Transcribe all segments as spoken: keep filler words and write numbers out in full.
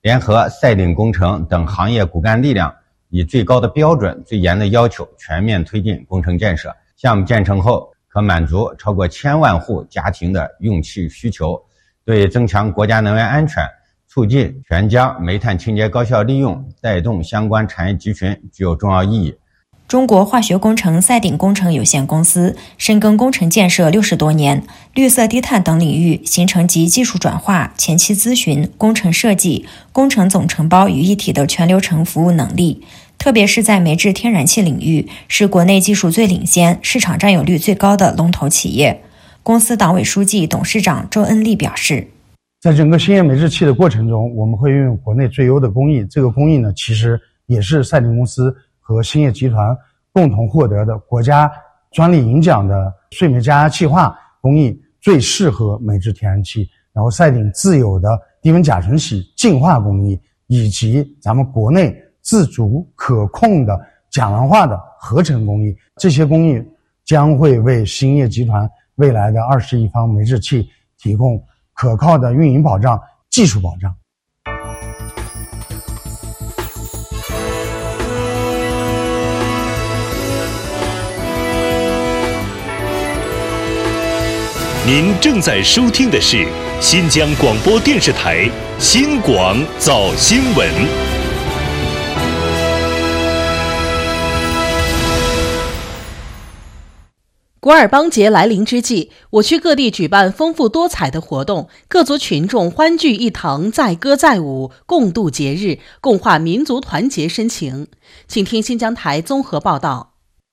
联合赛鼎工程等行业骨干力量，以最高的标准、最严的要求，全面推进工程建设。项目建成后，可满足超过千万户家庭的用气需求，对增强国家能源安全、促进全疆煤炭清洁高效利用、带动相关产业集群具有重要意义。 中国化学工程赛鼎工程有限公司深耕工程建设六十多年，绿色低碳等领域形成集技术转化、前期咨询、工程设计、工程总承包于一体的全流程服务能力。特别是在煤制天然气领域，是国内技术最领先、市场占有率最高的龙头企业。公司党委书记、董事长周恩利表示， 在整个兴业煤制气的过程中，我们会运用国内最优的工艺，这个工艺呢，其实也是赛鼎公司和兴业集团共同获得的国家专利银奖的碎煤加压气化工艺，最适合煤制天然气。然后赛鼎自有的低温甲醇洗净化工艺，以及咱们国内自主可控的甲烷化的合成工艺，这些工艺将会为兴业集团未来的二十亿方煤制气提供可靠的运营保障、技术保障。 您正在收听的是新疆广播电视台新广早新闻。 古尔邦节来临之际，我区各地举办丰富多彩的活动，各族群众欢聚一堂，载歌载舞，共度节日，共话民族团结深情。请听新疆台综合报道。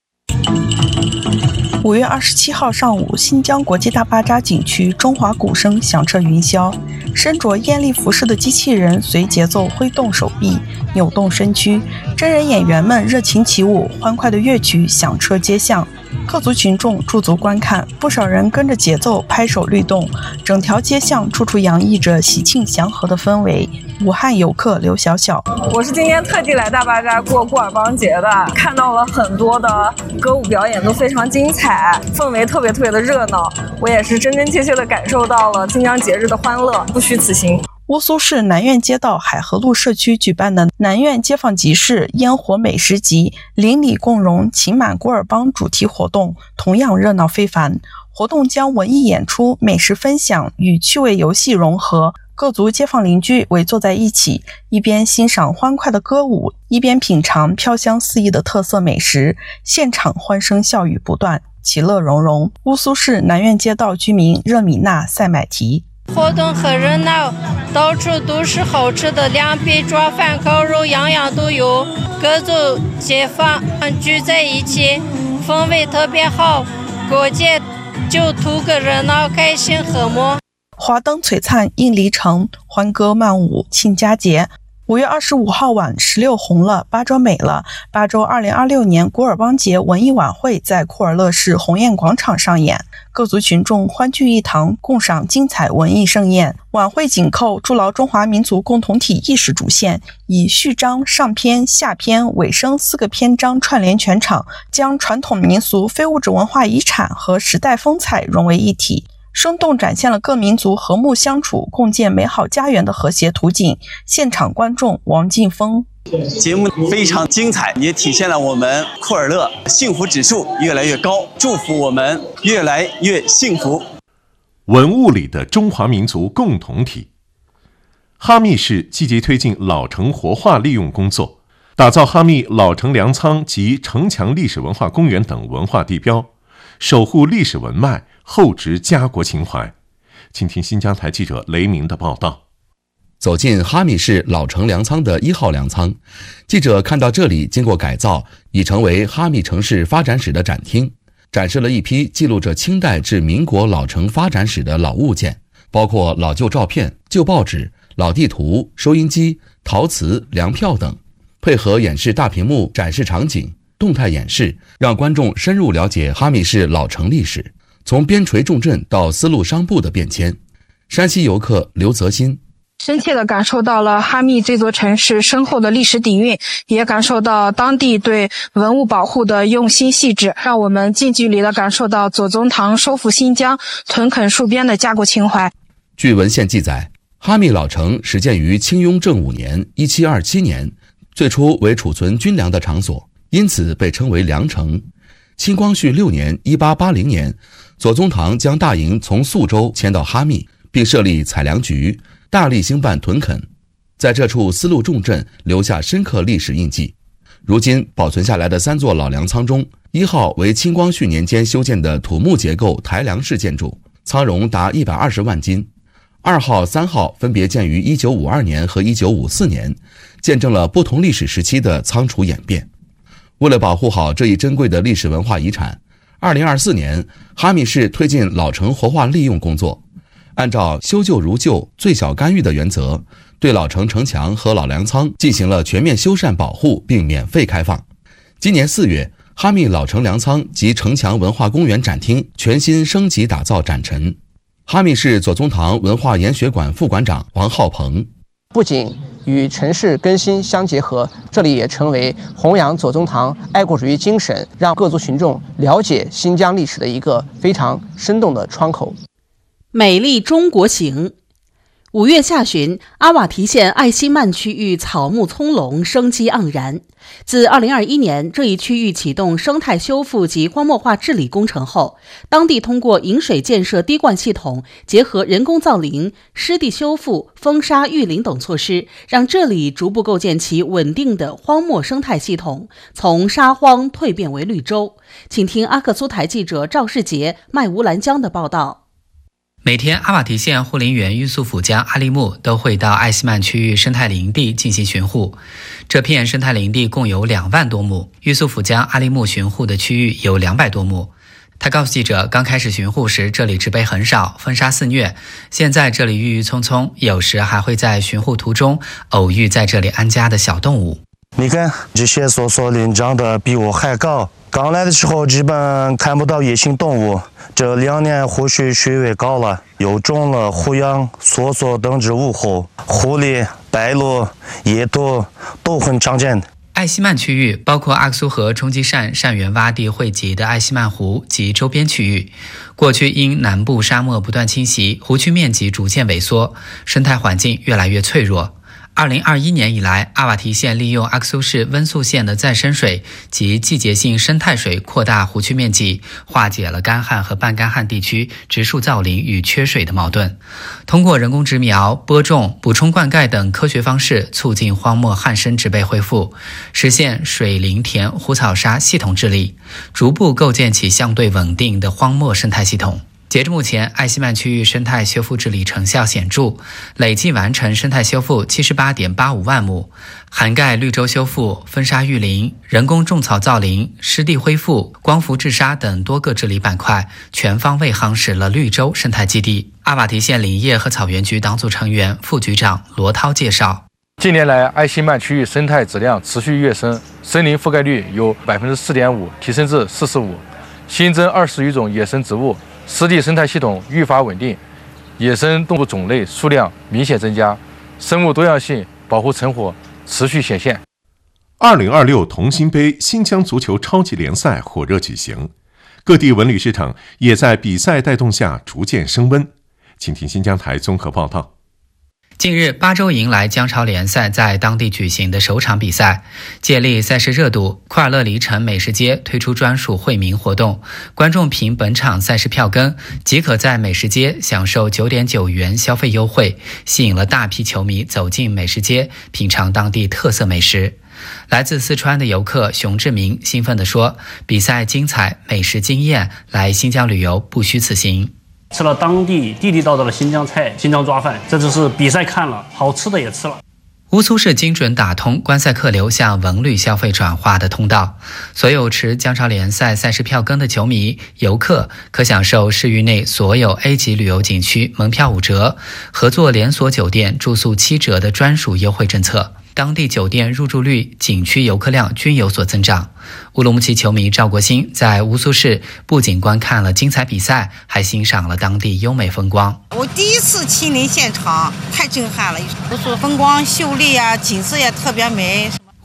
五月二十七号上午，新疆国际大巴扎景区中华鼓声响彻云霄，身着艳丽服饰的机器人随节奏挥动手臂，扭动身躯，真人演员们热情起舞，欢快的乐曲响彻街巷，各族群众驻足观看，不少人跟着节奏拍手律动，整条街巷处处洋溢着喜庆祥和的氛围。武汉游客刘小小， 我是今天特地来大巴扎过古尔邦节的，看到了很多的歌舞表演，都非常精彩，氛围特别特别的热闹，我也是真真切切的感受到了新疆节日的欢乐，不虚此行。 乌苏市南苑街道海河路社区举办的南苑街坊集市烟火美食集邻里共荣情满古尔邦主题活动同样热闹非凡，活动将文艺演出、美食分享与趣味游戏融合，各族街坊邻居围坐在一起，一边欣赏欢快的歌舞，一边品尝飘香四溢的特色美食，现场欢声笑语不断，其乐融融。乌苏市南苑街道居民热米娜赛买提， 活动很热闹，到处都是好吃的凉皮、抓饭、烤肉，样样都有。各族街坊聚在一起，氛围特别好，过节就图个热闹、开心、和睦。 华灯璀璨映离城，欢歌曼舞庆佳节。五月二十五号晚，石榴红了，巴州美了。巴州二零二六年古尔邦节文艺晚会在库尔勒市红焰广场上演，各族群众欢聚一堂，共赏精彩文艺盛宴。晚会紧扣筑牢中华民族共同体意识主线，以序章、上篇、下篇、尾声四个篇章串联全场，将传统民俗、非物质文化遗产和时代风采融为一体，生动展现了各民族和睦相处、共建美好家园的和谐图景。现场观众王劲峰， 节目非常精彩，也体现了我们库尔勒幸福指数越来越高，祝福我们越来越幸福。 文物里的中华民族共同体。哈密市积极推进老城活化利用工作，打造哈密老城粮仓及城墙历史文化公园等文化地标，守护历史文脉，厚植家国情怀。请听新疆台记者雷鸣的报道。 走进哈密市老城粮仓的一号粮仓，记者看到这里经过改造，已成为哈密城市发展史的展厅，展示了一批记录着清代至民国老城发展史的老物件，包括老旧照片、旧报纸、老地图、收音机、陶瓷、粮票等，配合演示大屏幕展示场景，动态演示，让观众深入了解哈密市老城历史，从边陲重镇到丝路商埠的变迁。山西游客刘泽新， 深切地感受到了哈密这座城市深厚的历史底蕴，也感受到当地对文物保护的用心细致，让我们近距离地感受到左宗棠收复新疆、屯垦戍边的家国情怀。 据文献记载， 哈密老城始建于清雍正五年一七二七年，最初为储存军粮的场所，因此被称为粮城。清光绪六年一八八零年，左宗棠将大营从宿州迁到哈密，并设立采粮局，大力兴办屯垦，在这处丝路重镇留下深刻历史印记。如今保存下来的三座老粮仓中，一号为清光绪年间修建的土木结构抬梁式建筑，仓容达一百二十万斤。二号、三号分别建于一九五二年和一九五四年，见证了不同历史时期的仓储演变。为了保护好这一珍贵的历史文化遗产，二零二四年，哈密市推进老城活化利用工作，按照修旧如旧、最小干预的原则，对老城城墙和老粮仓进行了全面修缮保护，并免费开放。今年四月，哈密老城粮仓及城墙文化公园展厅全新升级打造展陈。哈密市左宗棠文化研学馆副馆长王浩鹏， 不仅与城市更新相结合，这里也成为弘扬左宗棠爱国主义精神，让各族群众了解新疆历史的一个非常生动的窗口。 美丽中国行。五月下旬，阿瓦提县艾希曼区域草木葱茏，生机盎然。自二零二一年这一区域启动生态修复及荒漠化治理工程后，当地通过引水建设滴灌系统，结合人工造林、湿地修复、封沙育林等措施，让这里逐步构建起稳定的荒漠生态系统，从沙荒蜕变为绿洲。请听阿克苏台记者赵世杰、麦吴兰江的报道。 每天，阿瓦提县护林员玉素甫江阿利木都会到艾希曼区域生态林地进行巡护。这片生态林地共有两万多亩，玉素甫江阿利木巡护的区域有两百多亩。他告诉记者，刚开始巡护时，这里植被很少，风沙肆虐。现在这里郁郁葱葱，有时还会在巡护途中偶遇在这里安家的小动物。 你看，这些梭梭林长得比我还高。刚来的时候基本看不到野生动物，这两年湖水水位高了，又种了虎羊、梭梭等植物后，狐狸、白鹭、野兔都很常见。 艾希曼区域包括阿克苏河冲积扇扇源洼地汇集的艾希曼湖及周边区域。过去因南部沙漠不断侵袭，湖区面积逐渐萎缩，生态环境越来越脆弱。二零二一年以来，阿瓦提县利用阿克苏市温宿县的再生水及季节性生态水扩大湖区面积，化解了干旱和半干旱地区植树造林与缺水的矛盾。通过人工植苗、播种、补充灌溉等科学方式，促进荒漠旱生植被恢复，实现水林田湖草沙系统治理，逐步构建起相对稳定的荒漠生态系统。截至目前，艾希曼区域生态修复治理成效显著，累计完成生态修复 七十八点八五万亩，涵盖绿洲修复、分沙育林、人工种草造林、湿地恢复、光伏治沙等多个治理板块，全方位夯实了绿洲生态基地。阿瓦提县林业和草原局党组成员、副局长罗涛介绍， 近年来，艾希曼区域生态质量持续跃升，森林覆盖率由 百分之四点五 提升至四十五，新增二十余种野生植物，湿地生态系统愈发稳定，野生动物种类数量明显增加，生物多样性保护成果持续显现。 二零二六同心杯新疆足球超级联赛火热举行，各地文旅市场也在比赛带动下逐渐升温。请听新疆台综合报道。 近日，巴州迎来姜超联赛在当地举行的首场比赛。借力赛事热度，库尔勒离城美食街推出专属惠民活动，观众凭本场赛事票根，即可在美食街享受 九点九元消费优惠，吸引了大批球迷走进美食街，品尝当地特色美食。来自四川的游客熊志明兴奋地说：“比赛精彩，美食惊艳，来新疆旅游不虚此行。” 吃了当地地地道道的新疆菜、新疆抓饭，这就是比赛看了，好吃的也吃了。 乌苏市精准打通观赛客流向文旅消费转化的通道，所有持姜超联赛赛事票根的球迷、游客可享受市域内所有 A 级旅游景区门票五折、合作连锁酒店住宿七折的专属优惠政策。当地酒店入住率、景区游客量均有所增长。乌鲁木齐球迷赵国兴在乌苏市不仅观看了精彩比赛，还欣赏了当地优美风光。 我第一次亲临现场，太震撼了！乌苏风光秀丽啊，景色也特别美。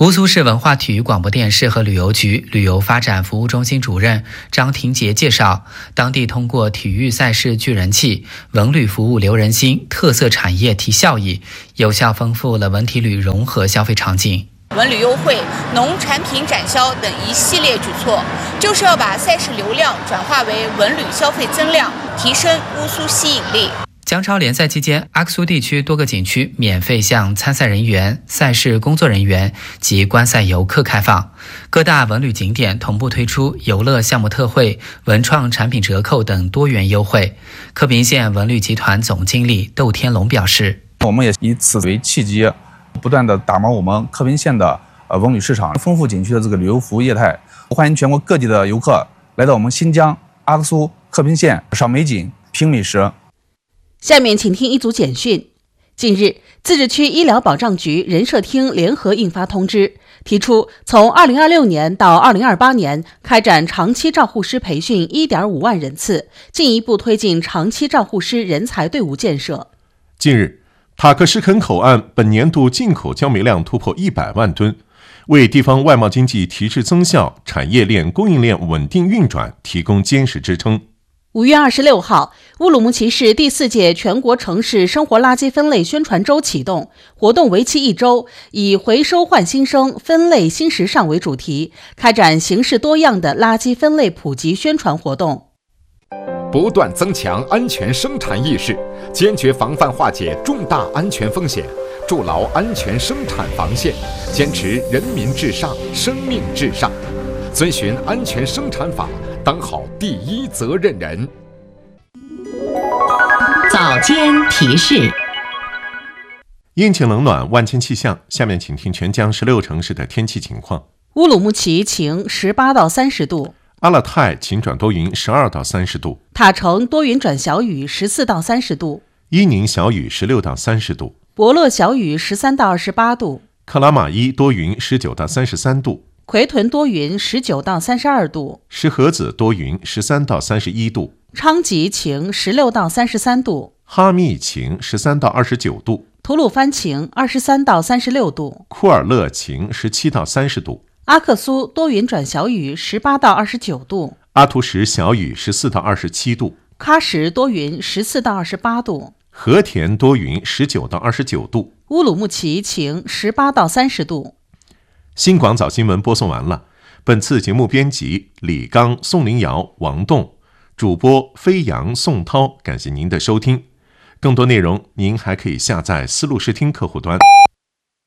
乌苏市文化体育广播电视和旅游局旅游发展服务中心主任张廷杰介绍，当地通过体育赛事聚人气、文旅服务留人心、特色产业提效益，有效丰富了文体旅融合消费场景。 文旅优惠、农产品展销等一系列举措，就是要把赛事流量转化为文旅消费增量，提升乌苏吸引力。 江超联赛期间，阿克苏地区多个景区免费向参赛人员、赛事工作人员及观赛游客开放。各大文旅景点同步推出游乐项目特惠、文创产品折扣等多元优惠。克平县文旅集团总经理窦天龙表示：“ 我们也以此为契机，不断的打磨我们克平县的呃文旅市场，丰富景区的这个旅游服务业态，欢迎全国各地的游客来到我们新疆阿克苏克平县赏美景、品美食。” 下面请听一组简讯。近日，自治区医疗保障局人社厅联合印发通知，提出从二零二六年到二零二八年开展长期照护师培训 一点五万人次，进一步推进长期照护师人才队伍建设。 近日，塔克什肯口岸本年度进口焦煤量突破一百万吨，为地方外贸经济提质增效、产业链供应链稳定运转提供坚实支撑。 五月二十六号，乌鲁木齐市第四届全国城市生活垃圾分类宣传周启动，活动为期一周，以回收焕新生、分类新时尚为主题，开展形式多样的垃圾分类普及宣传活动。 不断增强安全生产意识，坚决防范化解重大安全风险，筑牢安全生产防线，坚持人民至上、生命至上，遵循安全生产法，当好第一责任人。 早间提示。 阴晴冷暖，万千气象。下面请听全江十六城市的天气情况。 乌鲁木齐晴，十八到三十度； 阿勒泰晴转多云，十二到三十度； 塔城多云转小雨，十四到三十度； 伊宁小雨，十六到三十度； 博乐小雨，十三到二十八度； 克拉玛依多云，十九到三十三度； 奎屯多云，十九到三十二度； 石河子多云，十三到三十一度； 昌吉晴，十六到三十三度； 哈密晴，十三到二十九度； 吐鲁番晴，二十三到三十六度； 库尔勒晴，十七到三十度； 阿克苏多云转小雨，十八到二十九度； 阿图什小雨，十四到二十七度； 喀什多云，十四到二十八度； 和田多云，十九到二十九度； 乌鲁木齐晴，十八到三十度。 新广早新闻播送完了。本次节目编辑李刚、宋林瑶、王栋，主播飞扬、宋涛。感谢您的收听。更多内容您还可以下载思路视听客户端。